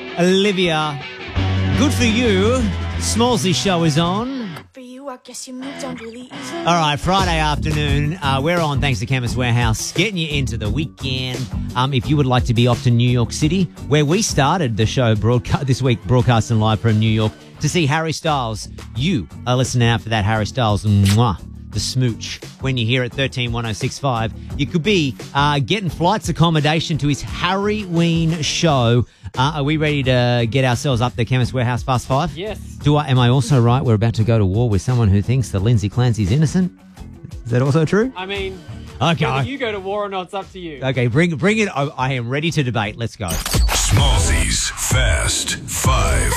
Olivia. Good for you. Smallsy show is on. For you, I guess you moved on really easily. All right, Friday afternoon. We're on thanks to Chemist Warehouse, getting you into the weekend. If you would like to be off to New York City, where we started the show this week, broadcasting live from New York, to see Harry Styles. You are listening out for that Harry Styles. Mwah. The smooch. When you hear it, 131065, you could be getting flights accommodation to his Harryween show. Are we ready to get ourselves up the Chemist Warehouse Fast Five? Yes. Am I also right? We're about to go to war with someone who thinks that Lindsay Clancy's innocent. Is that also true? I mean, Okay. whether you go to war or not, it's up to you. Okay, bring it. I am ready to debate. Let's go. Smallzy's Fast Five.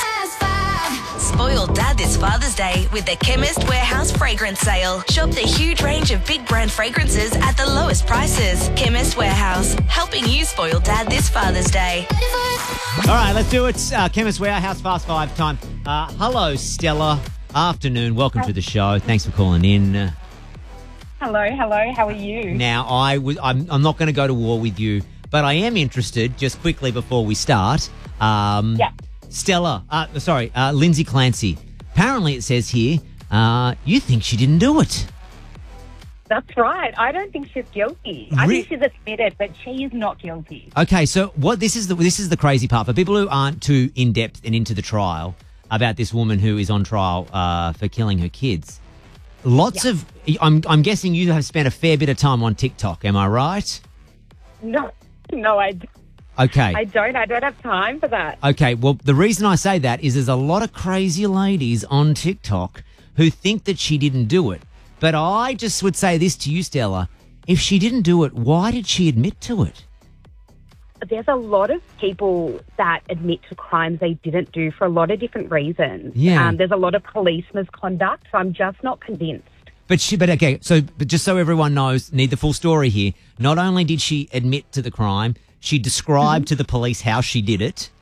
Spoil Dad this Father's Day with the Chemist Warehouse fragrance sale. Shop the huge range of big brand fragrances at the lowest prices. Chemist Warehouse, helping you spoil Dad this Father's Day. All right, let's do it. Chemist Warehouse Fast Five time. Hello, Stella. Afternoon. Welcome to the show. Thanks for calling in. Hello. How are you? Now, I'm not going to go to war with you, but I am interested, just quickly before we start. Yeah. Lindsay Clancy. Apparently it says here, you think she didn't do it. That's right. I don't think she's guilty. I think she's admitted, but she is not guilty. Okay, so this is the crazy part for people who aren't too in depth and into the trial about this woman who is on trial for killing her kids. I'm guessing you have spent a fair bit of time on TikTok. Am I right? No, I don't. Okay. I don't have time for that. Okay, well, the reason I say that is there's a lot of crazy ladies on TikTok who think that she didn't do it. But I just would say this to you, Stella. If she didn't do it, why did she admit to it? There's a lot of people that admit to crimes they didn't do for a lot of different reasons. Yeah. There's a lot of police misconduct, so I'm just not convinced. But just so everyone knows, need the full story here. Not only did she admit to the crime, she described to the police how she did it.